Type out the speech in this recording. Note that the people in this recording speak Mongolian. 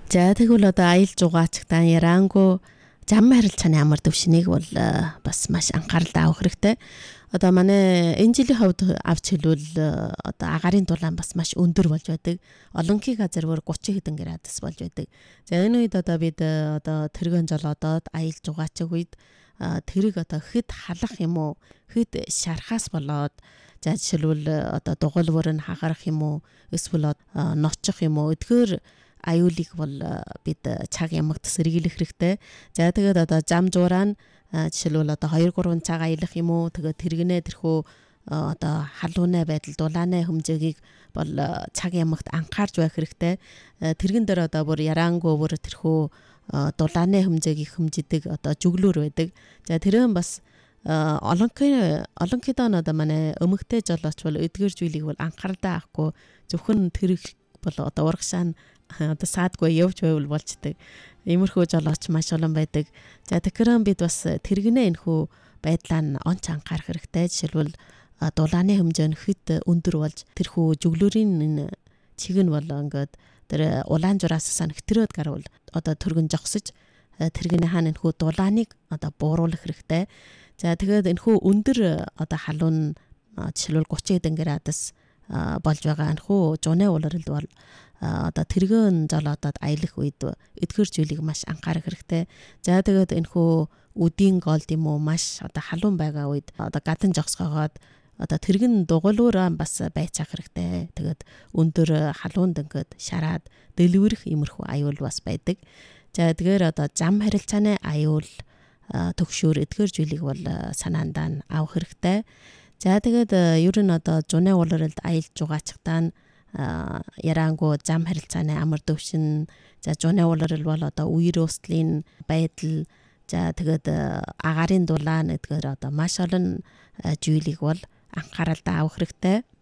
За тэгвэл одоо аялал жугаач та яраангүй зам харилцааны амар төвшнийг бол бас маш анхаарал авах хэрэгтэй. Одоо манай энэ жилийн хувьд авч хэлбэл одоо агаарын дулаан бас маш өндөр болж байдаг. Олонхий газар бүр 30 хэдэн градус болж байдаг. За энэ үед одоо бид одоо тэргэн жолоодод аялал жугаачиг үед тэрэг одоо хэд халах юм уу, хэд шархаас болоод за жишээлбэл одоо дугуйлвар нь хагарах юм уу, эсвэл ночих юм уу, өдгөр аюулыг бол бид цаг ямагт сэргийлэх хэрэгтэй. За тэгээд одоо зам жуураа жишээлбэл одоо 2-3 цаг аялах юм уу, тэгээд тэргэнэ тэрхүү одоо халуунай байдал дулааны хэмжээгийг бол цаг ямагт анхаарч байх хэрэгтэй. Тэргэн дээр одоо бүр яраангүй бүр тэрхүү дулааны хэмжээгийг хэмждэг одоо жүглөр байдаг. За тэрэн бас олонхийдоо одоо манай өмгтэй жолооч бол эдгээр зүйлийг бол анхааралтай авахгүй зөвхөн тэрэг бол одоо урагшаа одоо саадгүй явж байвал болчдөг. Иймэрхүү жолооч маш олон байдаг. За тэгэхээр бид бас тэргэнэ энэхүү байдлаа нь онц анхаарах хэрэгтэй. Жишээлбэл дулааны хэмжээ нь хэд өндөр болж тэрхүү жүглөрийн чиг нь бол ингээд тэр улаан жураас санагтроод гарвал одоо түргэн жогсож тэргэнэ хаана энэхүү дулааныг одоо бууруулах хэрэгтэй. За тэгээд энэхүү өндөр одоо халуун жишээлбэл 30 хэдэн градус болж байгаа энэхүү жуны улиралд бол одоо тэргэн жолоодод аялах үед эдгээр зүйлийг маш анхаарах хэрэгтэй. За тэгээд энэхүү үдийн голд юм уу маш одоо халуун байгаа үед одоо гадан жогсгоогоод одоо тэргэн дугуйлвараа бас байцаах хэрэгтэй. Тэгээд өндөр халуунд ингээд шараад дэлгэрэх иймэрхүү аюул бас байдаг. За тэгэхээр одоо зам харилцааны аюул төгшөөр эдгээр зүйлийг бол санаандаа нь авах хэрэгтэй. За тэгээд ер нь одоо зуны улиралд аялж жугаачтаа нь яраангүй зам харилцааны амар төвшин, за зуны улирал бол одоо үер өслийн байдал, за тэгээд агаарын дулаан эдгээр одоо маш олон зүйлийг бол анхааралтай авах хэрэгтэй.